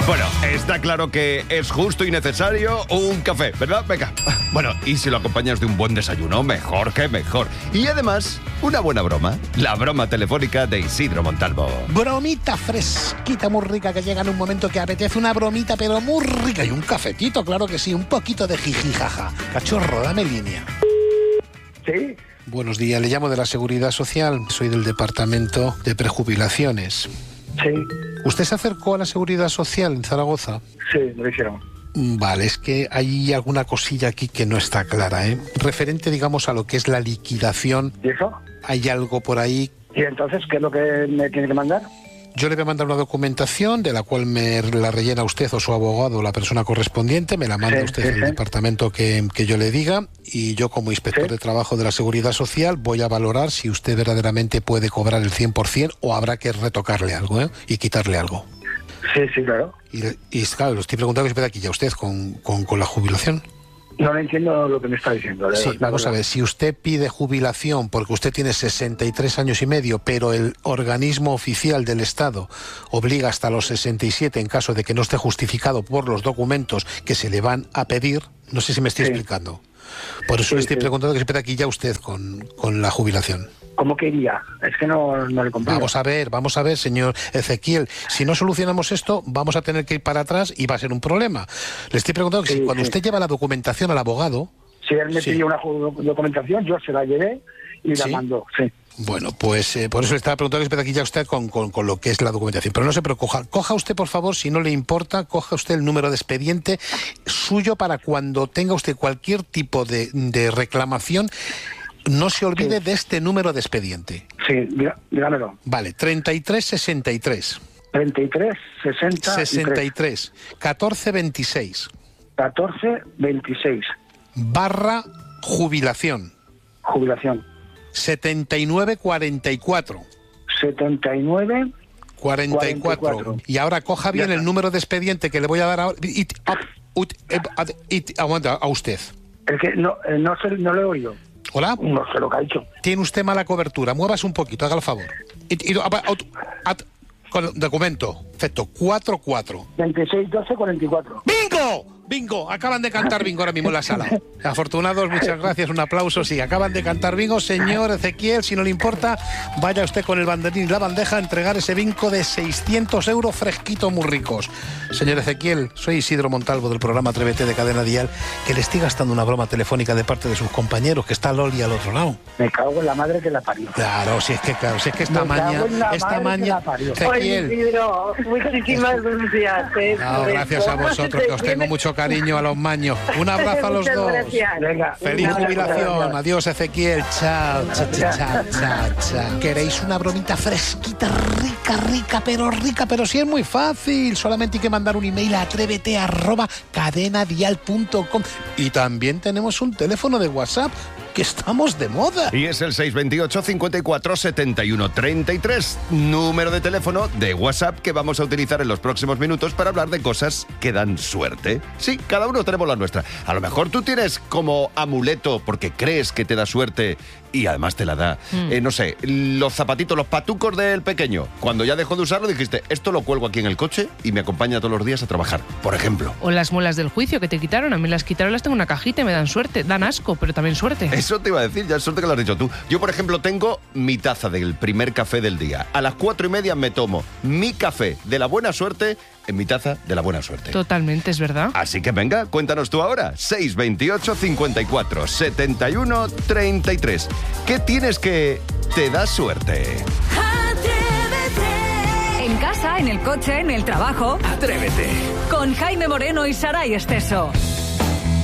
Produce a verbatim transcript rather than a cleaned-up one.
Bueno, está claro que es justo y necesario un café, ¿verdad? Venga. Bueno, y si lo acompañas de un buen desayuno, mejor que mejor. Y además, una buena broma. La broma telefónica de Isidro Montalvo. Bromita fresquita, muy rica, que llega en un momento que apetece una bromita, pero muy rica. Y un cafetito, claro que sí, un poquito de jijijaja. Cachorro, dame línea. Sí. Buenos días, le llamo de la Seguridad Social. Soy del Departamento de Prejubilaciones. Sí. ¿Usted se acercó a la Seguridad Social en Zaragoza? Sí, me lo hicieron. Vale, es que hay alguna cosilla aquí que no está clara, ¿eh? Referente, digamos, a lo que es la liquidación. ¿Y eso? ¿Hay algo por ahí? ¿Y entonces qué es lo que me tiene que mandar? Yo le voy a mandar una documentación de la cual me la rellena usted o su abogado, la persona correspondiente, me la manda Sí, usted sí, al sí. departamento que, que yo le diga, y yo como inspector Sí. de trabajo de la Seguridad Social voy a valorar si usted verdaderamente puede cobrar el cien por ciento o habrá que retocarle algo, ¿eh? Y quitarle algo. Sí, sí, claro. Y, y claro, lo estoy preguntando que se aquí ya usted con, con, con la jubilación. No le entiendo lo que me está diciendo. Sí, la vamos a verdad. ver, si usted pide jubilación porque usted tiene sesenta y tres años y medio, pero el organismo oficial del Estado obliga hasta los sesenta y siete en caso de que no esté justificado por los documentos que se le van a pedir, no sé si me estoy Sí. explicando. Por eso Sí, le estoy sí. preguntando que se espera aquí ya usted con, con la jubilación. ¿Cómo que iría? Es que no, no le comprendo. Vamos a ver, vamos a ver, señor Ezequiel. Si no solucionamos esto, vamos a tener que ir para atrás y va a ser un problema. Le estoy preguntando que Sí, si cuando sí. usted lleva la documentación al abogado... Si él me Sí. pidió una ju- documentación, yo se la llevé y la ¿Sí? mandó, sí. Bueno, pues eh, por eso le estaba preguntando que espera aquí ya usted con, con, con lo que es la documentación. Pero no se preocupe, coja, coja usted, por favor, si no le importa, coja usted el número de expediente suyo para cuando tenga usted cualquier tipo de, de reclamación, no se olvide Sí. de este número de expediente. Sí, diga- dígamelo. Vale, treinta y tres sesenta y tres. treinta y tres, sesenta sesenta y y tres. tres, catorce veintiséis, catorce, veintiséis. barra jubilación, Jubilación. setenta y nueve cuarenta y cuatro. setenta y nueve. cuarenta y cuatro. cuarenta y cuatro. Y ahora coja bien Ya el está. número de expediente que le voy a dar ahora. Y- a- ut- eh, ad- it- aguanta, a usted. Es que no, eh, no, sé, no le he oído. Hola. No sé lo que ha dicho. Tiene usted mala cobertura. Muévase un poquito, haga el favor. Y- y- a- aut- at- con el documento. Perfecto. cuatro cuatro. veintiséis, doce, cuarenta y cuatro. ¡Bingo! ¡Bingo! Acaban de cantar bingo ahora mismo en la sala. Afortunados, muchas gracias, un aplauso. Sí, acaban de cantar bingo. Señor Ezequiel, si no le importa, vaya usted con el banderín y la bandeja a entregar ese bingo de seiscientos euros fresquito, muy ricos. Señor Ezequiel, soy Isidro Montalvo del programa Atrévete de Cadena Dial, que le estoy gastando una broma telefónica de parte de sus compañeros, que está Loli al otro lado. Me cago en la madre que la parió. Claro, si es que, claro, si es que esta Me maña, cago en la esta madre que maña, la parió. Ezequiel. Oye, Isidro, muchísimas gracias. eh, No, por gracias esto. a vosotros, que os tengo mucho cariño a los maños. Un abrazo a los Muchas dos. gracias. Venga. Feliz Muchas jubilación. gracias. Adiós, Ezequiel. Chao, chao, chao, chao, chao, chao. ¿Queréis una bromita fresquita, rica, rica, pero rica? Pero sí es muy fácil. Solamente hay que mandar un email a atrévete arroba cadenadial punto com. Y también tenemos un teléfono de WhatsApp, que estamos de moda. Y es el seis dos ocho, cincuenta y cuatro, setenta y uno, treinta y tres, número de teléfono de WhatsApp que vamos a utilizar en los próximos minutos para hablar de cosas que dan suerte. Sí, cada uno tenemos la nuestra. A lo mejor tú tienes como amuleto porque crees que te da suerte y además te la da. Mm. Eh, no sé, los zapatitos, los patucos del pequeño. Cuando ya dejó de usarlo dijiste, esto lo cuelgo aquí en el coche y me acompaña todos los días a trabajar, por ejemplo. O las muelas del juicio que te quitaron. A mí las quitaron, las tengo en una cajita y me dan suerte. Dan asco, pero también suerte. Eso te iba a decir, ya es suerte que lo has dicho tú. Yo, por ejemplo, tengo mi taza del primer café del día. A las cuatro y media me tomo mi café de la buena suerte en mi taza de la buena suerte. Totalmente, es verdad. Así que venga, cuéntanos tú ahora. seis dos ocho, cincuenta y cuatro, setenta y uno, treinta y tres. ¿Qué tienes que te da suerte? En casa, en el coche, en el trabajo. Atrévete. Con Jaime Moreno y Saray Esteso.